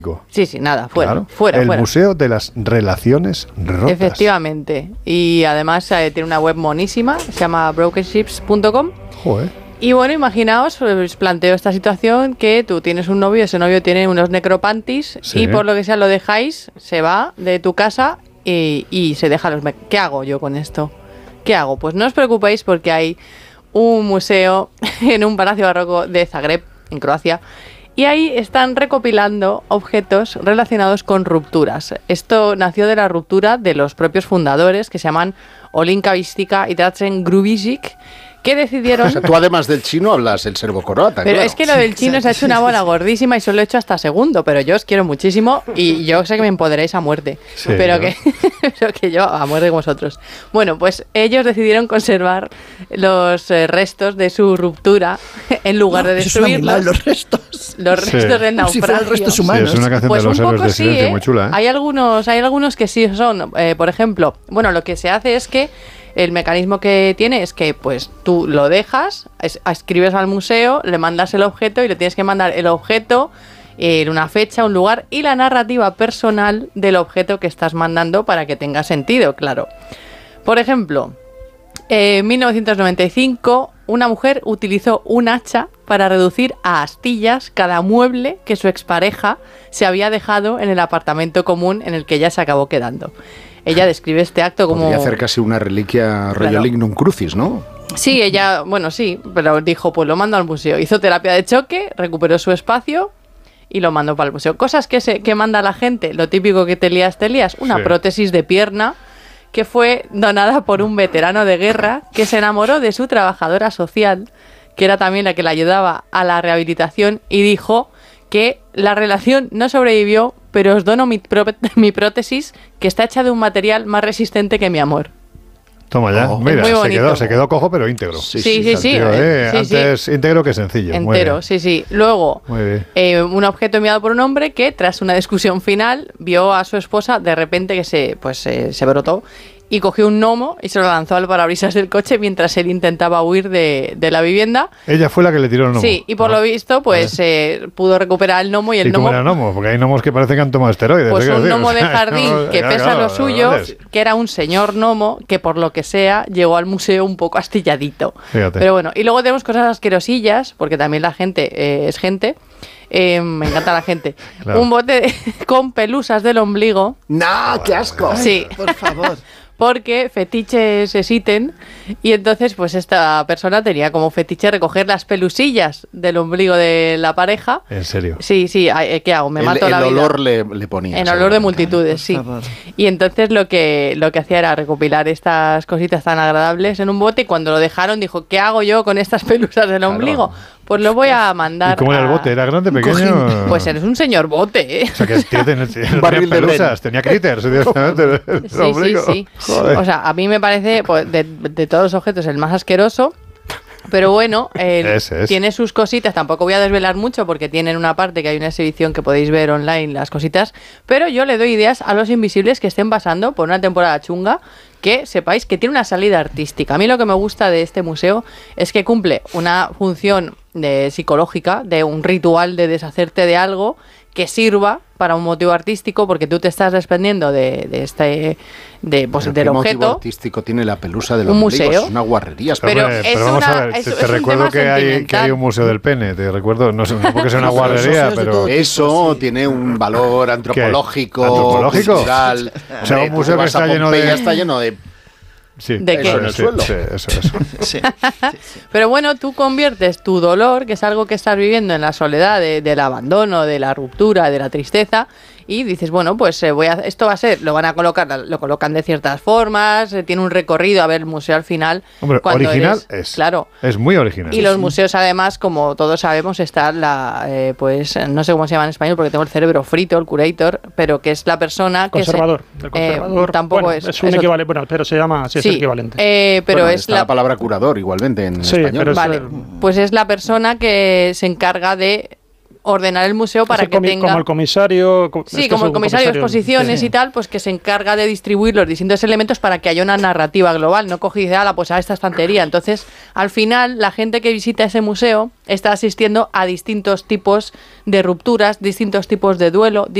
Sí, nada, fuera, Claro. fuera. El Museo de las Relaciones Rotas. Efectivamente. Y además tiene una web monísima, se llama brokenships.com. Joder. Y bueno, imaginaos, os planteo esta situación que tú tienes un novio, ese novio tiene unos necropanties y por lo que sea lo dejáis, se va de tu casa y se deja los... ¿Qué hago yo con esto? ¿Qué hago? Pues no os preocupéis porque hay un museo en un palacio barroco de Zagreb, en Croacia, y ahí están recopilando objetos relacionados con rupturas. Esto nació de la ruptura de los propios fundadores, que se llaman Olinka Vistica y Drazen Grubisic, que decidieron... O sea, tú además del chino hablas el serbo-croata. Pero claro. es que lo del chino se ha hecho una bola gordísima y solo he hecho hasta segundo, pero yo os quiero muchísimo y yo sé que me empoderéis a muerte, Sí, pero, ¿no? pero que yo a muerte con vosotros. Bueno, pues ellos decidieron conservar los restos de su ruptura en lugar de Eso es un destruirlos. animal, los restos. Los restos del Como si fueran naufragio. restos Sí, humanos. es una canción Pues de los un héroes poco de sí, silencio ¿eh? muy chula, ¿eh? Hay algunos que sí son, por ejemplo, bueno, lo que se hace es que el mecanismo que tiene es que pues tú lo dejas, escribes al museo, le mandas el objeto y le tienes que mandar el objeto, una fecha, un lugar y la narrativa personal del objeto que estás mandando para que tenga sentido, claro. Por ejemplo, en 1995 una mujer utilizó un hacha para reducir a astillas cada mueble que su expareja se había dejado en el apartamento común en el que ella se acabó quedando. Ella describe este acto como... Podría hacer casi una reliquia rollo Claro. lignum crucis, ¿no? Sí, ella, bueno, sí, pero dijo, pues lo mando al museo. Hizo terapia de choque, recuperó su espacio y lo mandó para el museo. Cosas que manda la gente, lo típico que te lías, una Sí. prótesis de pierna que fue donada por un veterano de guerra que se enamoró de su trabajadora social, que era también la que le ayudaba a la rehabilitación, y dijo que la relación no sobrevivió, pero os dono mi prótesis, que está hecha de un material más resistente que mi amor. Toma ya, Oh, mira, muy bonito. se quedó cojo pero íntegro. Sí. Tío, Sí, antes íntegro que sencillo. Muy Entero, bien. sí. Luego, Muy bien. un objeto enviado por un hombre que, tras una discusión final, vio a su esposa de repente que se brotó y cogió un gnomo y se lo lanzó al parabrisas del coche mientras él intentaba huir de la vivienda. Ella fue la que le tiró el gnomo. Sí, y por lo visto, pues pudo recuperar el gnomo y el ¿Y cómo gnomo... era gnomo? Porque hay gnomos que parecen que han tomado esteroides. Pues ¿qué un decir? gnomo O de sea, jardín no, que ya, pesa claro, lo suyo, ¿vale? que era un señor gnomo que por lo que sea llegó al museo un poco astilladito. Fíjate. Pero bueno, y luego tenemos cosas asquerosillas, porque también la gente es gente. Me encanta la gente. Claro. Un bote con pelusas del ombligo. ¡No, qué asco! Sí. Por favor. Porque fetiches existen y entonces pues esta persona tenía como fetiche recoger las pelusillas del ombligo de la pareja. En serio. Sí, ¿qué hago? Me mato la el vida. olor le ponía. En olor de multitudes, Por sí. favor. Y entonces lo que hacía era recopilar estas cositas tan agradables en un bote y cuando lo dejaron dijo, ¿qué hago yo con estas pelusas del ombligo? Pues lo voy a mandar ¿Y cómo era el a- bote? ¿Era grande, pequeño? Pues eres un señor bote, ¿eh? O sea, que el tío tenía barril de pelusas, tenía critters directamente. el Sí, ombligo. sí. Joder. O sea, a mí me parece pues, de todos los objetos el más asqueroso. Pero bueno, Ese es. tiene sus cositas, tampoco voy a desvelar mucho porque tienen una parte que hay una exhibición que podéis ver online, las cositas, pero yo le doy ideas a los invisibles que estén pasando por una temporada chunga, que sepáis que tiene una salida artística. A mí lo que me gusta de este museo es que cumple una función psicológica, de un ritual de deshacerte de algo que sirva para un motivo artístico, porque tú te estás desprendiendo del ¿Qué motivo objeto. artístico tiene la pelusa del Un ombligo? museo. Es una guarrería. Pero Hombre, es vamos una- a ver, es- te es un recuerdo tema que hay sentimental. un museo del pene, te recuerdo, no sé, no porque sea una guarrería, museos de pero... todo tipo. Eso Sí. tiene un valor antropológico, ¿Antropológico? cultural. O sea, un Hombre, tú museo que vas está a lleno Pompeya, de- está lleno de... Sí, ¿De qué? Eso en el sí, suelo. sí, eso. Sí. Pero bueno, tú conviertes tu dolor, que es algo que estás viviendo en la soledad, del abandono, de la ruptura, de la tristeza, y dices, bueno, pues esto va a ser, lo van a colocar, lo colocan de ciertas formas, tiene un recorrido a ver el museo al final. Hombre, cuando original eres- es. Claro. Es muy original. Y los museos, además, como todos sabemos, está pues no sé cómo se llama en español porque tengo el cerebro frito, el curator, pero que es la persona que Conservador. El conservador. tampoco bueno, es un eso. equivalente, bueno, pero se llama así, es el equivalente. Pero Bueno, es está la palabra curador igualmente en Sí, español. pero es- Vale, pues es la persona que se encarga de ordenar el museo para que tenga... Como el comisario... Sí, como el comisario de exposiciones y tal, pues que se encarga de distribuir los distintos elementos para que haya una narrativa global, no coge y dice, pues a esta estantería. Entonces, al final, la gente que visita ese museo está asistiendo a distintos tipos de rupturas, distintos tipos de duelo,